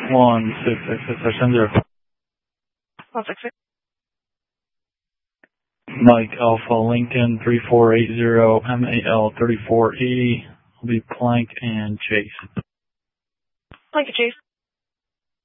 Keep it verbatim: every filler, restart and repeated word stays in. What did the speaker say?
one six six six seven zero. one six six. Mike Alpha Lincoln three four eight zero M A L thirty-four eighty will be Plank and Chase. Plank and Chase.